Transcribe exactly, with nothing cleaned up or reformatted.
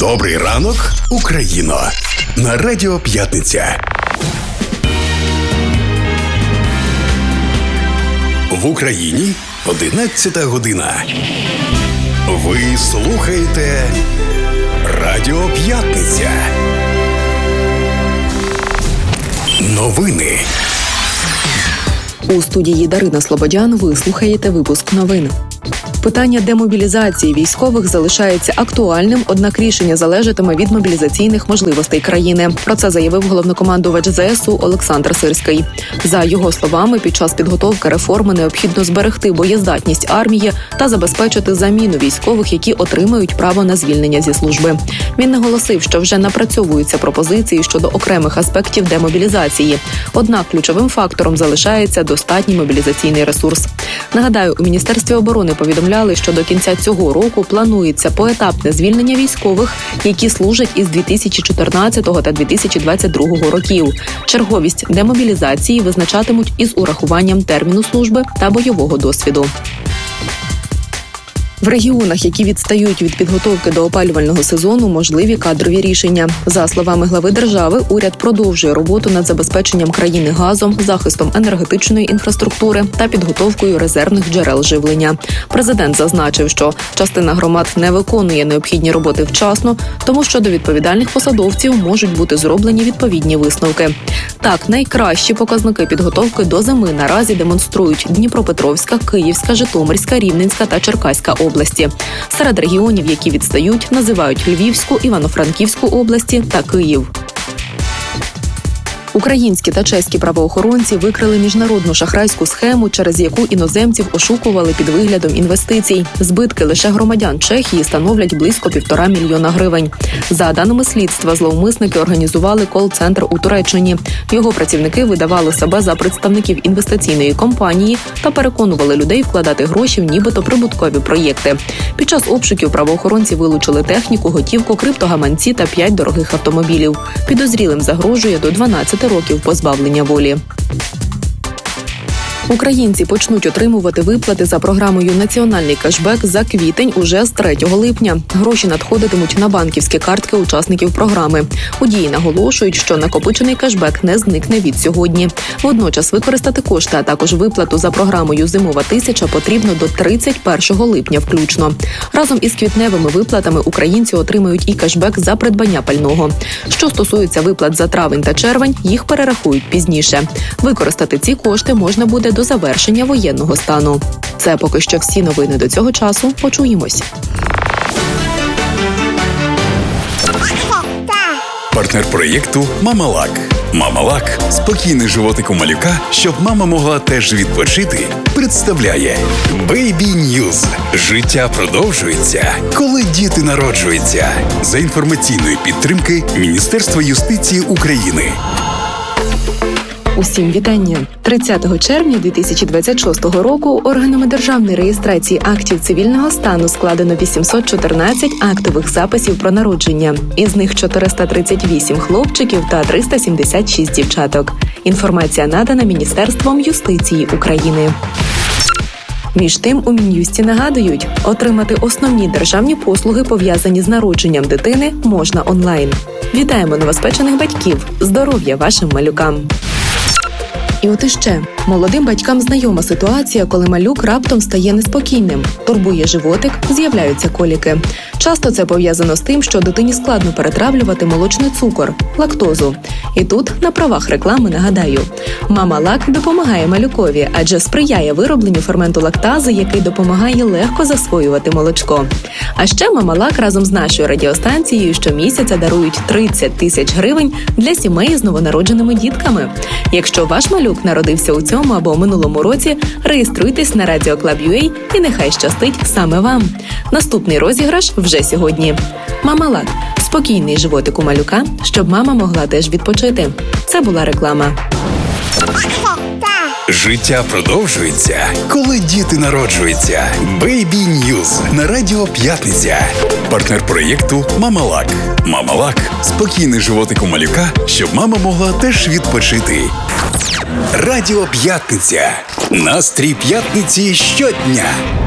Добрий ранок, Україно! На Радіо П'ятниця. В Україні одинадцята година. Ви слухаєте Радіо П'ятниця. Новини. У студії Дарина Слободян ви слухаєте випуск новин. Питання демобілізації військових залишається актуальним, однак рішення залежатиме від мобілізаційних можливостей країни. Про це заявив головнокомандувач ЗСУ Олександр Сирський. За його словами, під час підготовки реформи необхідно зберегти боєздатність армії та забезпечити заміну військових, які отримають право на звільнення зі служби. Він наголосив, що вже напрацьовуються пропозиції щодо окремих аспектів демобілізації. Однак ключовим фактором залишається достатній мобілізаційний ресурс. Нагадаю, у Міністерстві оборони повідомляли, що до кінця цього року планується поетапне звільнення військових, які служать із дві тисячі чотирнадцятого та дві тисячі двадцять другого років. Черговість демобілізації визначатимуть із урахуванням терміну служби та бойового досвіду. В регіонах, які відстають від підготовки до опалювального сезону, можливі кадрові рішення. За словами глави держави, уряд продовжує роботу над забезпеченням країни газом, захистом енергетичної інфраструктури та підготовкою резервних джерел живлення. Президент зазначив, що частина громад не виконує необхідні роботи вчасно, тому що до відповідальних посадовців можуть бути зроблені відповідні висновки. Так, найкращі показники підготовки до зими наразі демонструють Дніпропетровська, Київська, Житомирська, Рівненська та Черкаська області. області. Серед регіонів, які відстають, називають Львівську, Івано-Франківську області та Київ. Українські та чеські правоохоронці викрили міжнародну шахрайську схему, через яку іноземців ошукували під виглядом інвестицій. Збитки лише громадян Чехії становлять близько півтора мільйона гривень. За даними слідства, зловмисники організували кол-центр у Туреччині. Його працівники видавали себе за представників інвестиційної компанії та переконували людей вкладати гроші в нібито прибуткові проєкти. Під час обшуків правоохоронці вилучили техніку, готівку, криптогаманці та п'ять дорогих автомобілів. Підозрілим загрожує до дванадцяти років позбавлення волі. Українці почнуть отримувати виплати за програмою «Національний кешбек» за квітень уже з третього липня. Гроші надходитимуть на банківські картки учасників програми. У дії наголошують, що накопичений кешбек не зникне від сьогодні. Водночас використати кошти, а також виплату за програмою «Зимова тисяча» потрібно до тридцять першого липня включно. Разом із квітневими виплатами українці отримають і кешбек за придбання пального. Що стосується виплат за травень та червень, їх перерахують пізніше. Використати ці кошти можна буде до завершення воєнного стану. Це поки що всі новини до цього часу. Почуємось. Партнер проєкту «Мамалак». «Мамалак» – спокійний животик у малюка, щоб мама могла теж відпочити, представляє Baby News. Життя продовжується, коли діти народжуються. За інформаційної підтримки Міністерства юстиції України. Усім вітання! тридцятого червня дві тисячі двадцять шостого року органами державної реєстрації актів цивільного стану складено вісімсот чотирнадцять актових записів про народження. Із них чотириста тридцять вісім хлопчиків та триста сімдесят шість дівчаток. Інформація надана Міністерством юстиції України. Між тим, у Мін'юсті нагадують, отримати основні державні послуги, пов'язані з народженням дитини, можна онлайн. Вітаємо новоспечених батьків! Здоров'я вашим малюкам! І от іще. Молодим батькам знайома ситуація, коли малюк раптом стає неспокійним. Турбує животик, з'являються коліки. Часто це пов'язано з тим, що дитині складно перетравлювати молочний цукор – лактозу. І тут, на правах реклами, нагадаю. Мамалак допомагає малюкові, адже сприяє виробленню ферменту лактази, який допомагає легко засвоювати молочко. А ще Мамалак разом з нашою радіостанцією щомісяця дарують тридцять тисяч гривень для сімей з новонародженими дітками. Якщо ваш малюк народився у цьому або минулому році, реєструйтесь на радіоклаб.ua і нехай щастить саме вам. Наступний розіграш вже сьогодні. Мамалак – спокійний животик у малюка, щоб мама могла теж відпочити. Це була реклама. Життя продовжується, коли діти народжуються. Baby News на Радіо П'ятниця. Партнер проєкту «Мамалак». «Мамалак» – спокійний животик у малюка, щоб мама могла теж відпочити. Радіо П'ятниця. Настрій п'ятниці щодня.